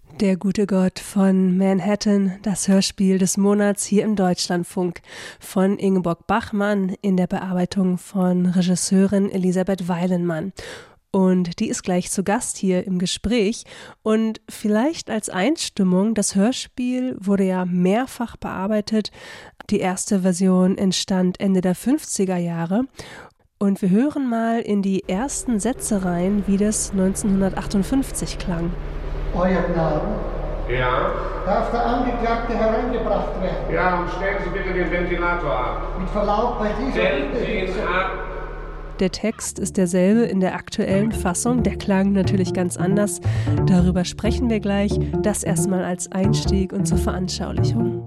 Der gute Gott von Manhattan, das Hörspiel des Monats hier im Deutschlandfunk von Ingeborg Bachmann in der Bearbeitung von Regisseurin Elisabeth Weilenmann. Und die ist gleich zu Gast hier im Gespräch. Und vielleicht als Einstimmung, das Hörspiel wurde ja mehrfach bearbeitet. Die erste Version entstand Ende der 50er Jahre. Und wir hören mal in die ersten Sätze rein, wie das 1958 klang. Euer Gnaden? Ja? Darf der Angeklagte hereingebracht werden? Ja, und stellen Sie bitte den Ventilator ab. Mit Verlaub bei dieser Stellen Sie ihn ab. Der Text ist derselbe in der aktuellen Fassung, der klang natürlich ganz anders. Darüber sprechen wir gleich. Das erstmal als Einstieg und zur Veranschaulichung.